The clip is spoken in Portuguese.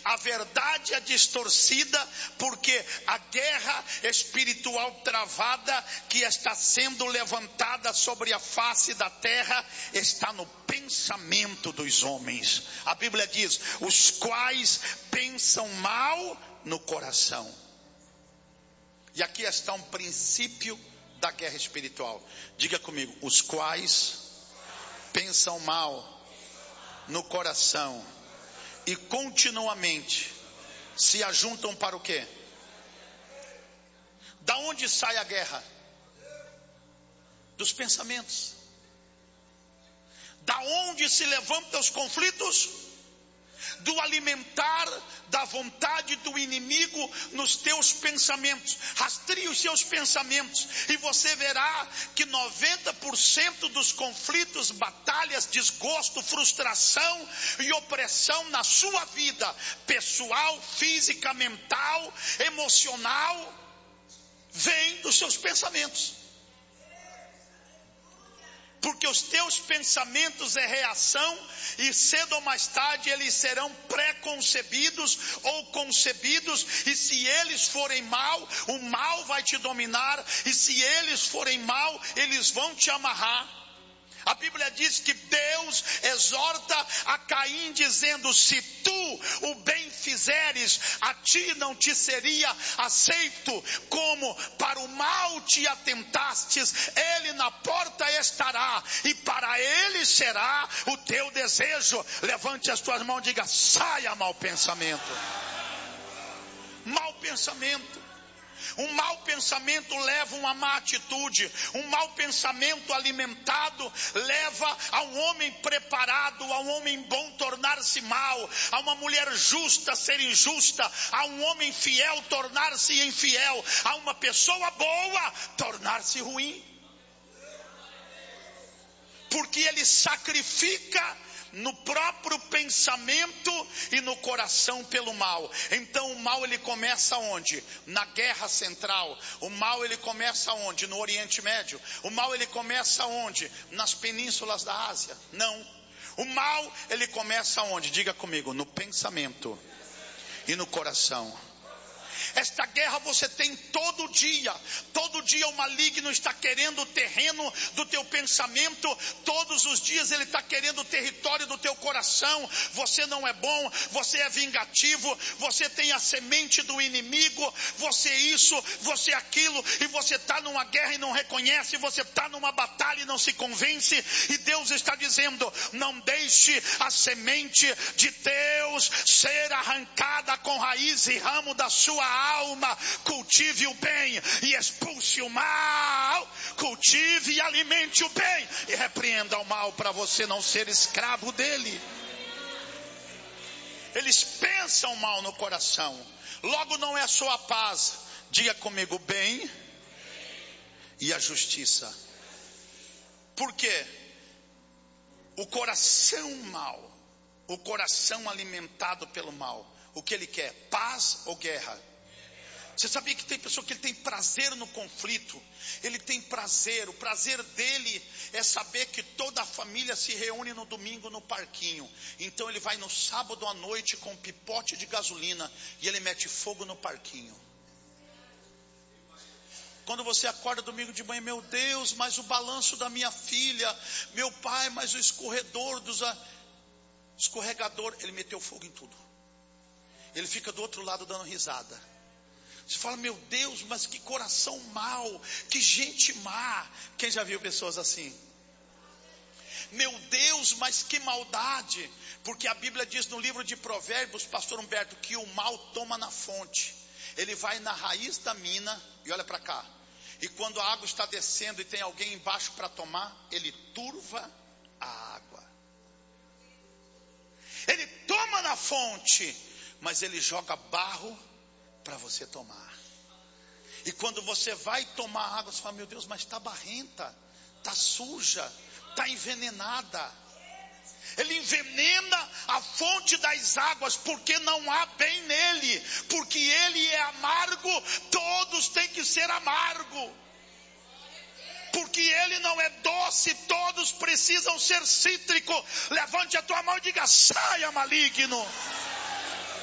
A verdade é distorcida porque a guerra espiritual travada que está sendo levantada sobre a face da terra está no pensamento dos homens. A Bíblia diz: os quais pensam mal no coração. E aqui está um princípio da guerra espiritual. Diga comigo: os quais pensam mal no coração e continuamente se ajuntam para o quê? Da onde sai a guerra? Dos pensamentos. Da onde se levantam os conflitos? Do alimentar da vontade do inimigo nos teus pensamentos. Rastreie os seus pensamentos e você verá que 90% dos conflitos, batalhas, desgosto, frustração e opressão na sua vida pessoal, física, mental, emocional, vem dos seus pensamentos. Porque os teus pensamentos é reação, e cedo ou mais tarde eles serão pré-concebidos ou concebidos, e se eles forem mal, o mal vai te dominar, e se eles forem mal, eles vão te amarrar. A Bíblia diz que Deus exorta a Caim dizendo: se tu o bem fizeres, a ti não te seria aceito, como para o mal te atentastes, ele na porta estará, e para ele será o teu desejo. Levante as tuas mãos e diga: saia mau pensamento. Mau pensamento. Um mau pensamento leva uma má atitude. Um mau pensamento alimentado leva a um homem preparado, a um homem bom tornar-se mau, a uma mulher justa ser injusta, a um homem fiel tornar-se infiel, a uma pessoa boa tornar-se ruim. Porque ele sacrifica no próprio pensamento e no coração pelo mal. Então o mal ele começa onde? Na guerra central. O mal ele começa onde? No Oriente Médio. O mal ele começa onde? Nas penínsulas da Ásia. Não. O mal ele começa onde? Diga comigo: no pensamento e no coração. Esta guerra você tem todo dia. Todo dia o maligno está querendo o terreno do teu pensamento. Todos os dias ele está querendo o território do teu coração. Você não é bom, você é vingativo, você tem a semente do inimigo, você isso, você aquilo, e você está numa guerra e não reconhece, você está numa batalha e não se convence. E Deus está dizendo: não deixe a semente de Deus ser arrancada com raiz e ramo da sua alma. Cultive o bem e expulse o mal. Cultive e alimente o bem e repreenda o mal, para você não ser escravo dele. Eles pensam mal no coração. Logo não é só a paz. Diga comigo: o bem e a justiça. Por quê? O coração mal, o coração alimentado pelo mal, o que ele quer? Paz ou guerra? Você sabia que tem pessoa que ele tem prazer no conflito? Ele tem prazer, o prazer dele é saber que toda a família se reúne no domingo no parquinho. Então ele vai no sábado à noite com um pipote de gasolina e ele mete fogo no parquinho. Quando você acorda domingo de manhã: meu Deus, mas o balanço da minha filha, meu pai, mas o escorregador, ele meteu fogo em tudo. Ele fica do outro lado dando risada. Você fala: meu Deus, mas que coração mau, que gente má. Quem já viu pessoas assim? Meu Deus, mas que maldade. Porque a Bíblia diz no livro de Provérbios, pastor Humberto, que o mal toma na fonte. Ele vai na raiz da mina e olha para cá. E quando a água está descendo e tem alguém embaixo para tomar, ele turva a água. Ele toma na fonte, mas ele joga barro para você tomar. E quando você vai tomar água, você fala: meu Deus, mas está barrenta, está suja, está envenenada. Ele envenena a fonte das águas, porque não há bem nele, porque ele é amargo. Todos têm que ser amargo, porque ele não é doce. Todos precisam ser cítrico. Levante a tua mão e diga: saia maligno.